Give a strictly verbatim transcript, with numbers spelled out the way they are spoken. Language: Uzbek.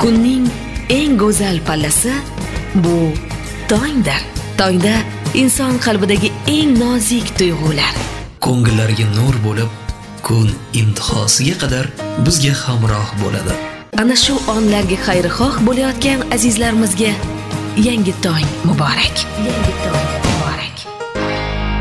Kunning eng go'zal pallasi bu tongdir. Tongda inson qalbidagi eng nozik tuyg'ular ko'ngillariga nur bo'lib, kun intihosiga qadar bizga hamroh bo'ladi. Ana shu onlarga xayrixoh bo'layotgan azizlarimizga yangi tong muborak. Yangi tong.